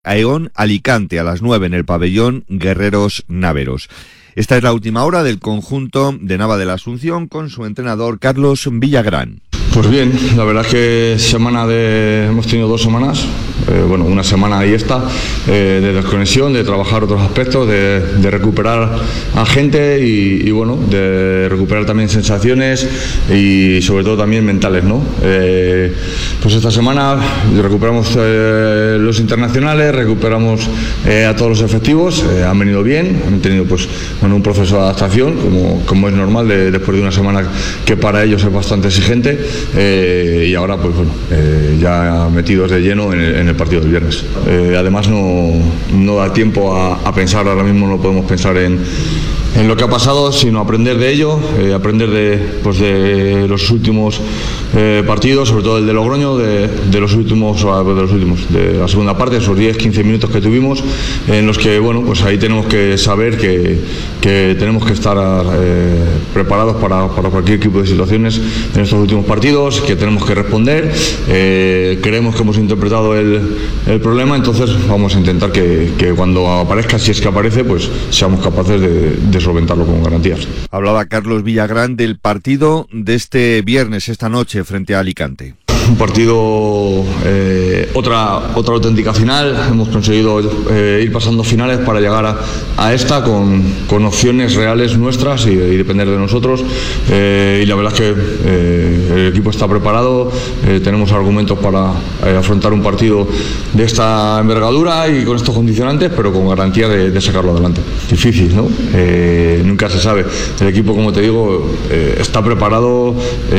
a EON Alicante a las 9 en el pabellón Guerreros Naveros. Esta es la última hora del conjunto de Nava de la Asunción con su entrenador Carlos Villagrán. Pues bien, la verdad es que hemos tenido 2 semanas, una semana y esta, de desconexión, de trabajar otros aspectos, de recuperar a gente y de recuperar también sensaciones y sobre todo también mentales, ¿no? Pues esta semana recuperamos los internacionales, recuperamos a todos los efectivos, han venido bien, han tenido un proceso de adaptación como es normal después de una semana que para ellos es bastante exigente. Y ahora ya metidos de lleno en el partido del viernes. Además no da tiempo a pensar, ahora mismo no podemos pensar en lo que ha pasado, sino aprender de ello, aprender de los últimos partidos, sobre todo el de Logroño, de la segunda parte, esos 10-15 minutos que tuvimos, en los que ahí tenemos que saber que tenemos que estar preparados para cualquier tipo de situaciones en estos últimos partidos, que tenemos que responder. Creemos que hemos interpretado el problema, entonces vamos a intentar que cuando aparezca, si es que aparece, seamos capaces de solventarlo con garantías. Hablaba Carlos Villagrán del partido de este viernes, esta noche, frente a Alicante. Un partido, otra auténtica final. Hemos conseguido ir pasando finales para llegar a esta con opciones reales nuestras y depender de nosotros. Y la verdad es que el equipo está preparado, tenemos argumentos para afrontar un partido de esta envergadura y con estos condicionantes, pero con garantía de sacarlo adelante. Difícil, ¿no? Nunca se sabe. El equipo, como te digo, está preparado.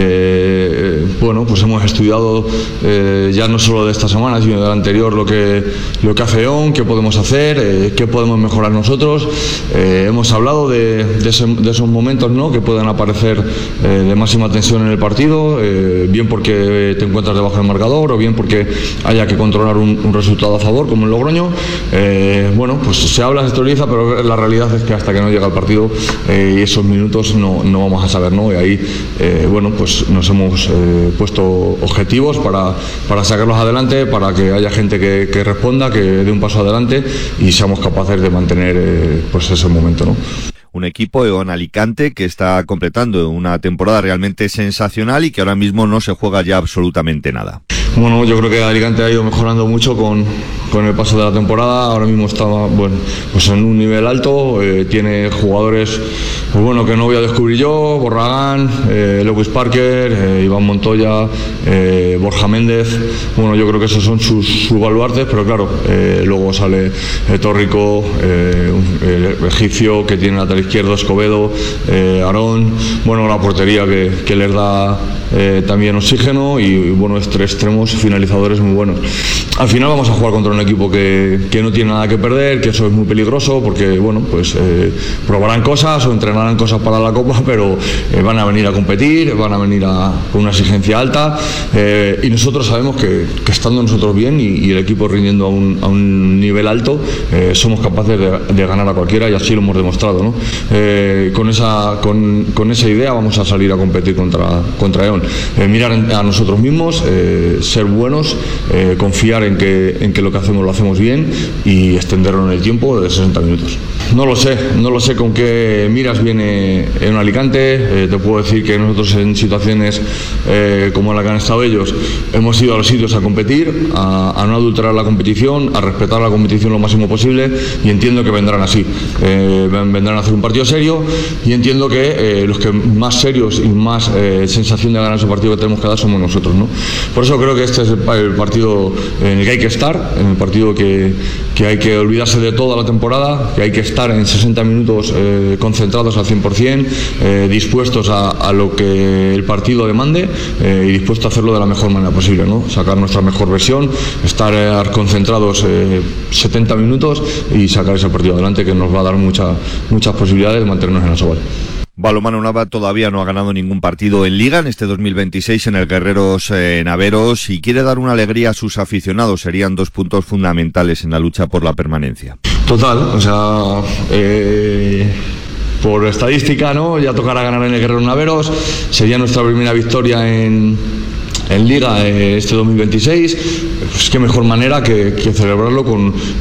Hemos estudiado ya no solo de esta semana, sino de la anterior, lo que hace EON, qué podemos hacer, qué podemos mejorar nosotros. Hemos hablado de esos momentos, ¿no?, que pueden aparecer de máxima tensión en el partido, bien porque te encuentras debajo del marcador o bien porque haya que controlar un resultado a favor, como en Logroño. Se habla, se exterioriza, pero la realidad es que hasta que no llega el partido y esos minutos no vamos a saber, ¿no? Y ahí nos hemos puesto objetivos para sacarlos adelante, para que haya gente que responda, que dé un paso adelante y seamos capaces de mantener ese momento, ¿no? Un equipo, EON Alicante, que está completando una temporada realmente sensacional y que ahora mismo no se juega ya absolutamente nada. Bueno, yo creo que Alicante ha ido mejorando mucho con el paso de la temporada. Ahora mismo está en un nivel alto, tiene jugadores que no voy a descubrir yo: Borragán, Lewis Parker, Iván Montoya, Borja Méndez. Yo creo que esos son sus baluartes, pero claro, luego sale Torrico, el egipcio, que tiene lateral izquierdo, Escobedo, Aarón, la portería que les da también oxígeno y extremos finalizadores muy buenos. Al final vamos a jugar contra un equipo que no tiene nada que perder, que eso es muy peligroso porque probarán cosas o entrenarán cosas para la Copa, pero van a venir a competir, van a venir con una exigencia alta, y nosotros sabemos que estando nosotros bien y el equipo rindiendo a un nivel alto, somos capaces de ganar a cualquiera, y así lo hemos demostrado, ¿no? Con esa idea vamos a salir a competir contra EON. Mirar a nosotros mismos, ser buenos, confiar en que lo que hacemos lo hacemos bien y extenderlo en el tiempo de 60 minutos. No lo sé con qué miras viene en Alicante. Te puedo decir que nosotros en situaciones como la que han estado ellos hemos ido a los sitios a competir, a no adulterar la competición, a respetar la competición lo máximo posible, y entiendo que vendrán así, vendrán a hacer un partido serio, y entiendo que los que más serios y más sensación de ganar ese partido que tenemos que dar somos nosotros, ¿no? Por eso creo que este es el partido en el que hay que estar, en el partido que hay que olvidarse de toda la temporada, que hay que estar en 60 minutos concentrados al 100%, dispuestos a lo que el partido demande, y dispuestos a hacerlo de la mejor manera posible, ¿no? Sacar nuestra mejor versión, estar concentrados 70 minutos y sacar ese partido adelante, que nos va a dar muchas posibilidades de mantenernos en la Sobal. Balonmano Nava todavía no ha ganado ningún partido en Liga en este 2026 en el Guerreros Naveros, y quiere dar una alegría a sus aficionados. Serían 2 puntos fundamentales en la lucha por la permanencia. Total, por estadística, ¿no?, ya tocará ganar en el Guerreros Naveros. Sería nuestra primera victoria en en Liga este 2026, pues qué mejor manera que celebrarlo con